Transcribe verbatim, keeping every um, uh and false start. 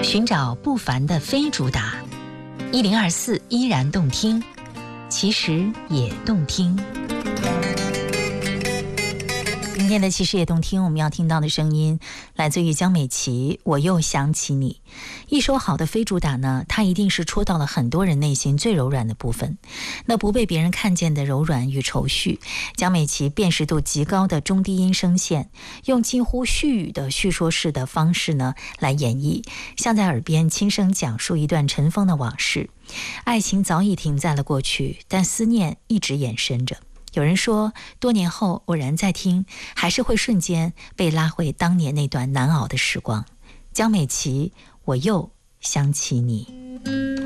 寻找不凡的非主打，一零二四依然动听，其实也动听。今天的其实也动听，我们要听到的声音来自于江美琪，我又想起你。一首好的非主打呢，它一定是戳到了很多人内心最柔软的部分，那不被别人看见的柔软与愁绪，江美琪辨识度极高的中低音声线，用近乎絮语的叙说式的方式呢来演绎，像在耳边轻声讲述一段尘封的往事。爱情早已停在了过去，但思念一直延伸着。有人说，多年后偶然再听，还是会瞬间被拉回当年那段难熬的时光。江美琪，我又想起你。